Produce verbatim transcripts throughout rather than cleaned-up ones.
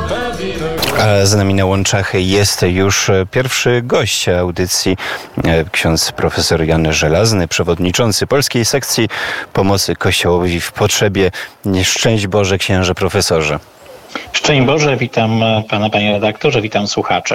A z nami na łączach jest już pierwszy gość audycji, ksiądz profesor Jan Żelazny, przewodniczący Polskiej Sekcji Pomocy Kościołowi w Potrzebie. Szczęść Boże, księże profesorze. Szczęść Boże, witam pana, panie redaktorze, witam słuchaczy.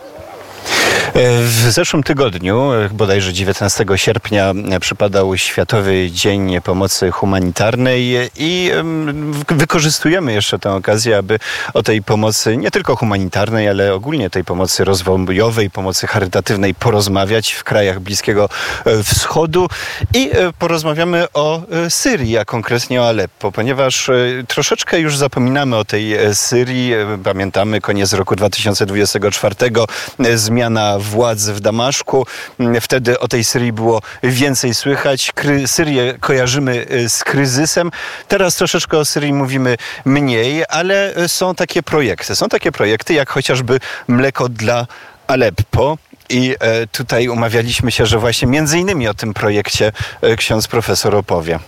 W zeszłym tygodniu, bodajże dziewiętnastego sierpnia, przypadał Światowy Dzień Pomocy Humanitarnej i wykorzystujemy jeszcze tę okazję, aby o tej pomocy nie tylko humanitarnej, ale ogólnie tej pomocy rozwojowej, pomocy charytatywnej porozmawiać w krajach Bliskiego Wschodu i porozmawiamy o Syrii, a konkretnie o Aleppo, ponieważ troszeczkę już zapominamy o tej Syrii. Pamiętamy koniec roku dwa tysiące dwudziestego czwartego, zmiana władz w Damaszku. Wtedy o tej Syrii było więcej słychać. Kry- Syrię kojarzymy z kryzysem. Teraz troszeczkę o Syrii mówimy mniej, ale są takie projekty. Są takie projekty jak chociażby Mleko dla Aleppo. I e, tutaj umawialiśmy się, że właśnie między innymi o tym projekcie e, ksiądz profesor opowie.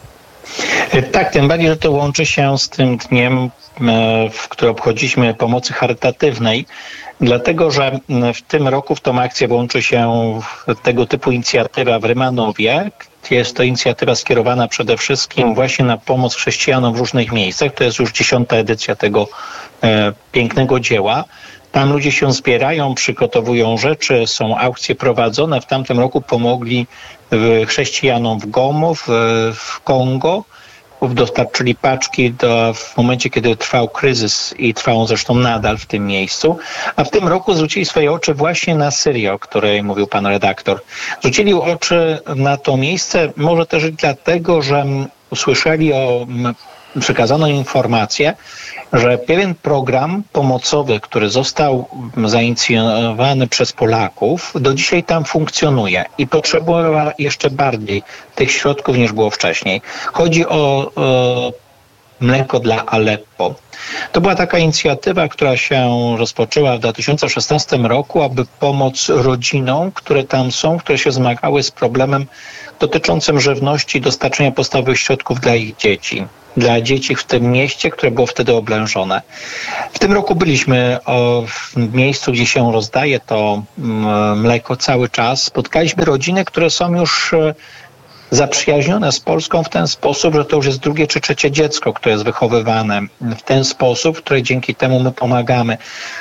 Tak, tym bardziej, że to łączy się z tym dniem, w którym obchodziliśmy pomocy charytatywnej, dlatego że w tym roku w tą akcję włączy się tego typu inicjatywa w Rymanowie. Jest to inicjatywa skierowana przede wszystkim właśnie na pomoc chrześcijanom w różnych miejscach. To jest już dziesiąta edycja tego e, pięknego dzieła. Tam ludzie się zbierają, przygotowują rzeczy, są aukcje prowadzone. W tamtym roku pomogli chrześcijanom w Gomo, w, w Kongo. Dostarczyli paczki do, w momencie, kiedy trwał kryzys i trwał on zresztą nadal w tym miejscu. A w tym roku zwrócili swoje oczy właśnie na Syrię, o której mówił pan redaktor. Zwrócili oczy na to miejsce może też dlatego, że usłyszeli o... przekazano informację, że pewien program pomocowy, który został zainicjowany przez Polaków, do dzisiaj tam funkcjonuje i potrzebuje jeszcze bardziej tych środków niż było wcześniej. Chodzi o, o Mleko dla Aleppo. To była taka inicjatywa, która się rozpoczęła w dwa tysiące szesnastym roku, aby pomóc rodzinom, które tam są, które się zmagały z problemem dotyczącym żywności i dostarczenia podstawowych środków dla ich dzieci. Dla dzieci w tym mieście, które było wtedy oblężone. W tym roku byliśmy o, w miejscu, gdzie się rozdaje to mleko cały czas. Spotkaliśmy rodziny, które są już zaprzyjaźnione z Polską w ten sposób, że to już jest drugie czy trzecie dziecko, które jest wychowywane w ten sposób, w której dzięki temu my pomagamy.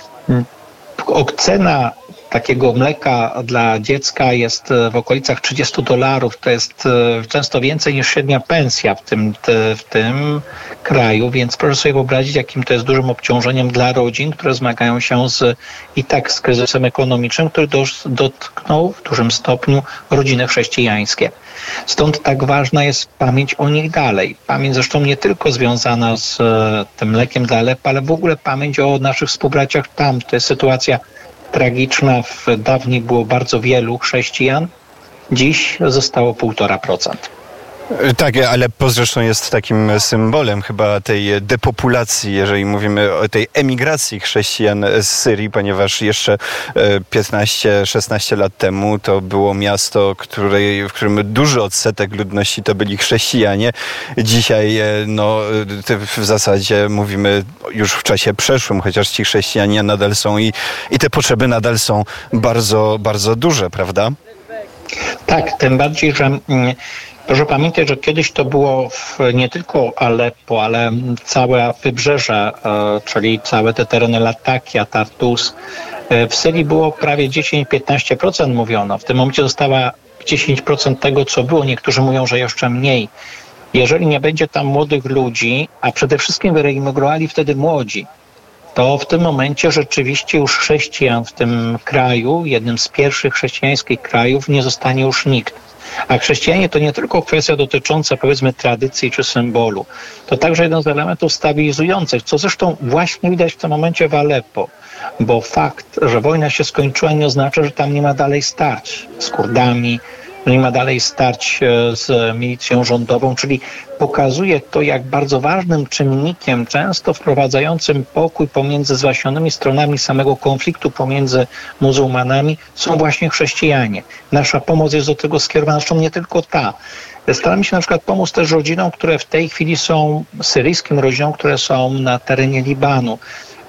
Cena takiego mleka dla dziecka jest w okolicach trzydziestu dolarów. To jest często więcej niż średnia pensja w tym, w tym kraju, więc proszę sobie wyobrazić, jakim to jest dużym obciążeniem dla rodzin, które zmagają się z, i tak z kryzysem ekonomicznym, który dotknął w dużym stopniu rodziny chrześcijańskie. Stąd tak ważna jest pamięć o nich dalej. Pamięć zresztą nie tylko związana z tym mlekiem dla Aleppo, ale w ogóle pamięć o naszych współbraciach tam. To jest sytuacja tragiczna. W dawniej było bardzo wielu chrześcijan. Dziś zostało półtora procent. Tak, Aleppo zresztą jest takim symbolem chyba tej depopulacji, jeżeli mówimy o tej emigracji chrześcijan z Syrii, ponieważ jeszcze piętnaście szesnaście lat temu to było miasto, której, w którym duży odsetek ludności to byli chrześcijanie. Dzisiaj no, w zasadzie mówimy już w czasie przeszłym, chociaż ci chrześcijanie nadal są i, i te potrzeby nadal są bardzo, bardzo duże, prawda? Tak, tym bardziej, że proszę pamiętać, że kiedyś to było w, nie tylko Aleppo, ale całe wybrzeże, e, czyli całe te tereny Latakia, Tartus. E, w Syrii było prawie dziesięć do piętnastu procent mówiono. W tym momencie została dziesięć procent tego, co było. Niektórzy mówią, że jeszcze mniej. Jeżeli nie będzie tam młodych ludzi, a przede wszystkim wyemigrowali wtedy młodzi, to w tym momencie rzeczywiście już chrześcijan w tym kraju, jednym z pierwszych chrześcijańskich krajów, nie zostanie już nikt. A chrześcijanie to nie tylko kwestia dotycząca, powiedzmy, tradycji czy symbolu. To także jeden z elementów stabilizujących, co zresztą właśnie widać w tym momencie w Aleppo. Bo fakt, że wojna się skończyła, nie oznacza, że tam nie ma dalej starć z Kurdami, że nie ma dalej starć z milicją rządową, czyli pokazuje to, jak bardzo ważnym czynnikiem, często wprowadzającym pokój pomiędzy zwaśnionymi stronami samego konfliktu pomiędzy muzułmanami są właśnie chrześcijanie. Nasza pomoc jest do tego skierowana, zresztą nie tylko ta. Staramy się na przykład pomóc też rodzinom, które w tej chwili są, syryjskim rodzinom, które są na terenie Libanu.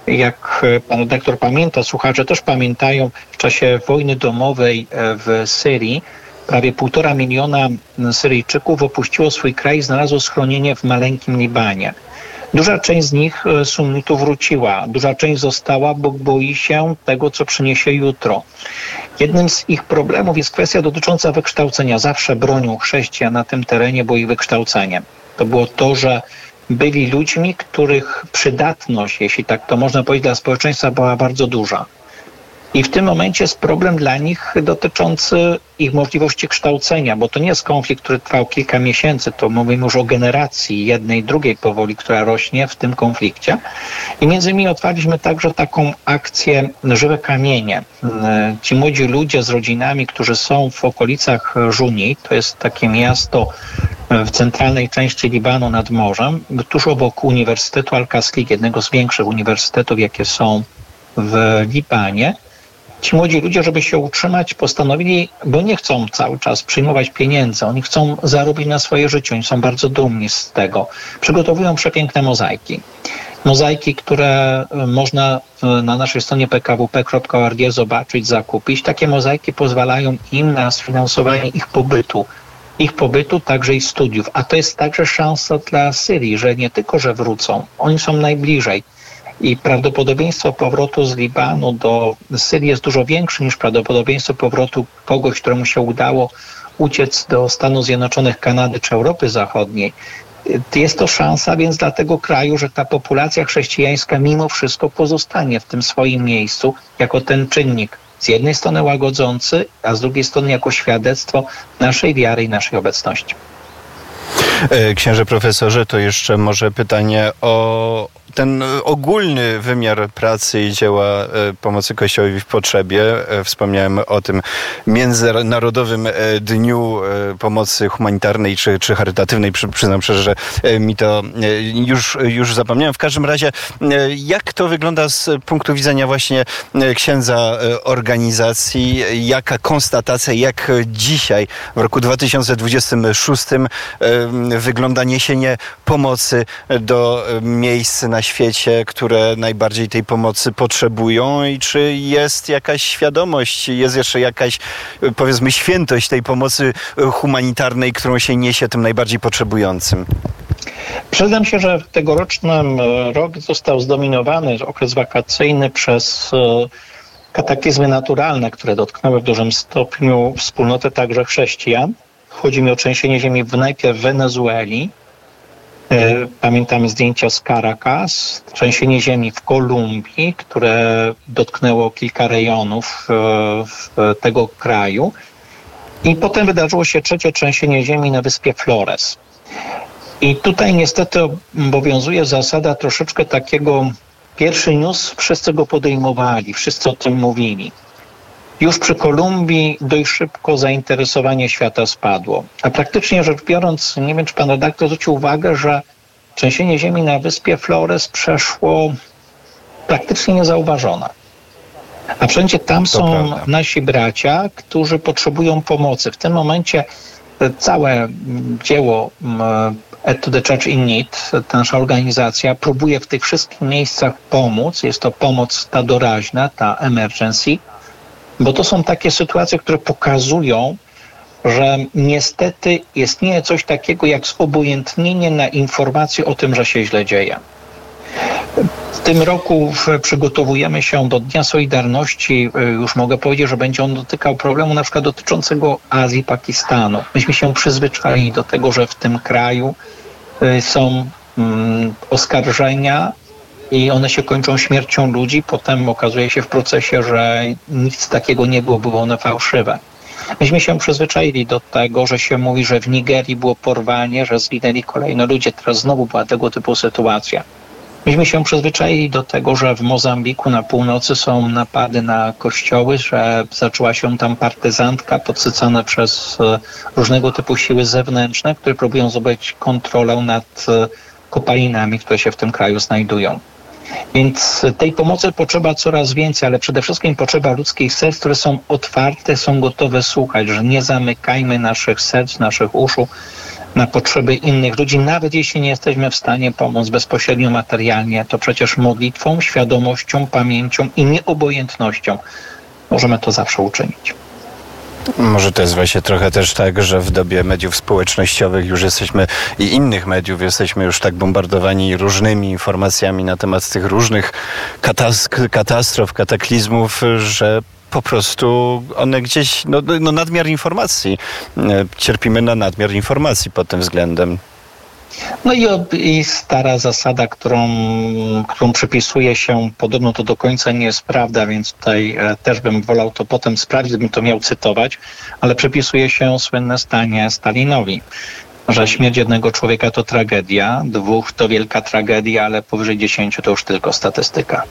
Jak pan redaktor pamięta, słuchacze też pamiętają, w czasie wojny domowej w Syrii prawie półtora miliona Syryjczyków opuściło swój kraj i znalazło schronienie w maleńkim Libanie. Duża część z nich, sunnitów, wróciła. Duża część została, bo boi się tego, co przyniesie jutro. Jednym z ich problemów jest kwestia dotycząca wykształcenia. Zawsze bronią chrześcijan na tym terenie, bo ich wykształcenie. To było to, że byli ludźmi, których przydatność, jeśli tak to można powiedzieć, dla społeczeństwa była bardzo duża. I w tym momencie jest problem dla nich dotyczący ich możliwości kształcenia, bo to nie jest konflikt, który trwał kilka miesięcy, to mówimy już o generacji jednej, drugiej powoli, która rośnie w tym konflikcie. I między innymi otwarliśmy także taką akcję Żywe Kamienie. Ci młodzi ludzie z rodzinami, którzy są w okolicach Żuni, to jest takie miasto w centralnej części Libanu nad morzem, tuż obok Uniwersytetu Al-Kaslik, jednego z większych uniwersytetów, jakie są w Libanie. Ci młodzi ludzie, żeby się utrzymać, postanowili, bo nie chcą cały czas przyjmować pieniędzy, oni chcą zarobić na swoje życie, oni są bardzo dumni z tego. Przygotowują przepiękne mozaiki. Mozaiki, które można na naszej stronie p k w p kropka org zobaczyć, zakupić. Takie mozaiki pozwalają im na sfinansowanie ich pobytu. Ich pobytu, także i studiów. A to jest także szansa dla Syrii, że nie tylko, że wrócą, oni są najbliżej. I prawdopodobieństwo powrotu z Libanu do Syrii jest dużo większe niż prawdopodobieństwo powrotu kogoś, któremu się udało uciec do Stanów Zjednoczonych, Kanady czy Europy Zachodniej. Jest to szansa więc dla tego kraju, że ta populacja chrześcijańska mimo wszystko pozostanie w tym swoim miejscu jako ten czynnik z jednej strony łagodzący, a z drugiej strony jako świadectwo naszej wiary i naszej obecności. Księże profesorze, to jeszcze może pytanie o ten ogólny wymiar pracy i dzieła pomocy Kościołowi w potrzebie. Wspomniałem o tym Międzynarodowym Dniu Pomocy Humanitarnej czy, czy Charytatywnej. Przyznam szczerze, że mi to już, już zapomniałem. W każdym razie, jak to wygląda z punktu widzenia właśnie księdza organizacji? Jaka konstatacja, jak dzisiaj w roku dwa tysiące dwudziestym szóstym wygląda niesienie pomocy do miejsc na świecie, które najbardziej tej pomocy potrzebują i czy jest jakaś świadomość, jest jeszcze jakaś, powiedzmy, świętość tej pomocy humanitarnej, którą się niesie tym najbardziej potrzebującym? Przyznam się, że tegoroczny rok został zdominowany, okres wakacyjny, przez kataklizmy naturalne, które dotknęły w dużym stopniu wspólnotę także chrześcijan. Chodzi mi o trzęsienie ziemi w najpierw w Wenezueli. Pamiętamy zdjęcia z Caracas, trzęsienie ziemi w Kolumbii, które dotknęło kilka rejonów tego kraju. I potem wydarzyło się trzecie trzęsienie ziemi na wyspie Flores. I tutaj niestety obowiązuje zasada troszeczkę takiego, pierwszy news, wszyscy go podejmowali, wszyscy o tym mówili. Już przy Kolumbii dość szybko zainteresowanie świata spadło. A praktycznie rzecz biorąc, nie wiem, czy pan redaktor zwrócił uwagę, że trzęsienie ziemi na wyspie Flores przeszło praktycznie niezauważone. A wszędzie tam są prawda. Nasi bracia, którzy potrzebują pomocy. W tym momencie całe dzieło Aid to the Church in Need, ta nasza organizacja, próbuje w tych wszystkich miejscach pomóc. Jest to pomoc ta doraźna, ta emergency, bo to są takie sytuacje, które pokazują, że niestety istnieje coś takiego jak zobojętnienie na informacje o tym, że się źle dzieje. W tym roku przygotowujemy się do Dnia Solidarności. Już mogę powiedzieć, że będzie on dotykał problemu na przykład dotyczącego Azji, Pakistanu. Myśmy się przyzwyczaili do tego, że w tym kraju są mm, oskarżenia i one się kończą śmiercią ludzi. Potem okazuje się w procesie, że nic takiego nie było, były one fałszywe. Myśmy się przyzwyczaili do tego, że się mówi, że w Nigerii było porwanie, że zginęli kolejno ludzie. Teraz znowu była tego typu sytuacja. Myśmy się przyzwyczaili do tego, że w Mozambiku na północy są napady na kościoły, że zaczęła się tam partyzantka podsycana przez różnego typu siły zewnętrzne, które próbują zdobyć kontrolę nad kopalinami, które się w tym kraju znajdują. Więc tej pomocy potrzeba coraz więcej, ale przede wszystkim potrzeba ludzkich serc, które są otwarte, są gotowe słuchać, że nie zamykajmy naszych serc, naszych uszu na potrzeby innych ludzi, nawet jeśli nie jesteśmy w stanie pomóc bezpośrednio materialnie, to przecież modlitwą, świadomością, pamięcią i nieobojętnością możemy to zawsze uczynić. Może to jest właśnie trochę też tak, że w dobie mediów społecznościowych już jesteśmy i innych mediów jesteśmy już tak bombardowani różnymi informacjami na temat tych różnych katas- katastrof, kataklizmów, że po prostu one gdzieś, no, no nadmiar informacji, cierpimy na nadmiar informacji pod tym względem. No i, i stara zasada, którą, którą przypisuje się, podobno to do końca nie jest prawda, więc tutaj e, też bym wolał to potem sprawdzić, gdybym to miał cytować, ale przypisuje się słynne stanie Stalinowi, że śmierć jednego człowieka to tragedia, dwóch to wielka tragedia, ale powyżej dziesięciu to już tylko statystyka.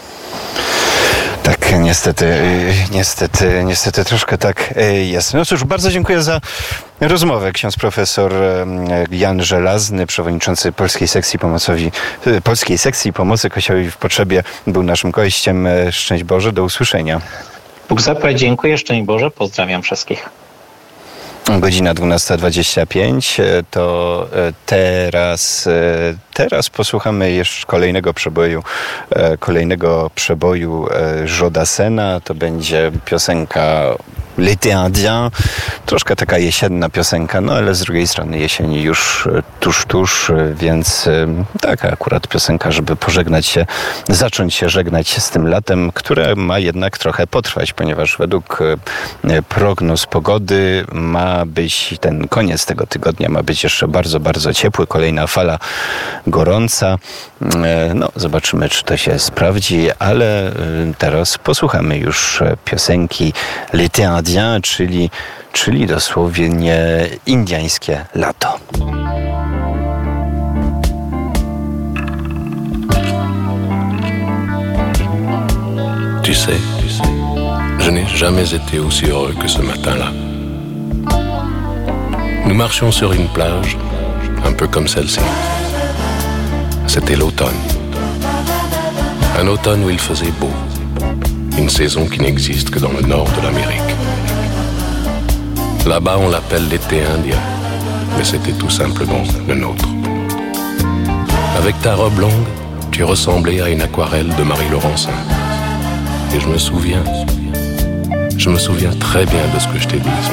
Tak, niestety, niestety, niestety troszkę tak jest. No cóż, bardzo dziękuję za rozmowę. Ksiądz profesor Jan Żelazny, przewodniczący Polskiej Sekcji Pomocowi, Polskiej Sekcji Pomocy Kościołowi w Potrzebie, był naszym gościem. Szczęść Boże, do usłyszenia. Bóg zapłać, dziękuję, szczęść Boże, pozdrawiam wszystkich. Godzina dwunasta dwadzieścia pięć, to teraz, teraz posłuchamy jeszcze kolejnego przeboju, kolejnego przeboju Jodasena. To będzie piosenka L'été indien, troszkę taka jesienna piosenka, no ale z drugiej strony jesień już tuż, tuż, więc taka akurat piosenka, żeby pożegnać się, zacząć się żegnać z tym latem, które ma jednak trochę potrwać, ponieważ według prognoz pogody ma być, ten koniec tego tygodnia ma być jeszcze bardzo, bardzo ciepły, kolejna fala gorąca. No, zobaczymy, czy to się sprawdzi, ale teraz posłuchamy już piosenki L'été indien, czyli, czyli dosłownie indyjskie lato. Tu sais, je n'ai jamais été aussi heureux que ce matin-là. Nous marchions sur une plage, un peu comme celle-ci. C'était l'automne. Un automne où il faisait beau. Une saison qui n'existe que dans le nord de l'Amérique. Là-bas, on l'appelle l'été indien, mais c'était tout simplement le nôtre. Avec ta robe longue, tu ressemblais à une aquarelle de Marie Laurencin. Et je me souviens, je me souviens très bien de ce que je t'ai dit.